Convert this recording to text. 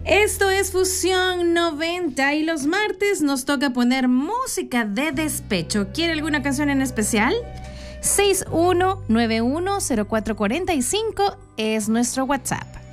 Esto es Fusión 90 y los martes nos toca poner música de despecho. ¿Quiere alguna canción en especial? 61910445 es nuestro WhatsApp.